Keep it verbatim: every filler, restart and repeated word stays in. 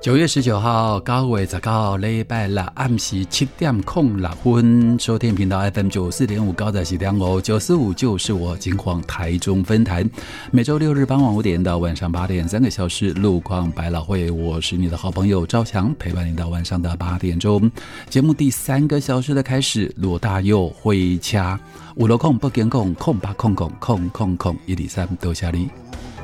九月十九号，九月十九号，礼拜六暗时七点零六分，收听频道 F M 九四点五，高在西点五九四五就是我金矿台中分台，每周六日傍晚五点到晚上八点，三个小时路况百老汇，我是你的好朋友赵翔，陪伴你到晚上的八点钟。节目第三个小时的开始，罗大佑回家，五楼空不跟空空八空空空空空一二三，多谢你。